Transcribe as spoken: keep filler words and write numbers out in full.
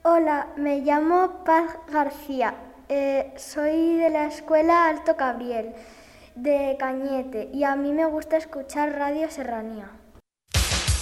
Hola, me llamo Paz García. Eh, soy de la escuela Alto Cabriel, de Cañete, y a mí me gusta escuchar Radio Serranía.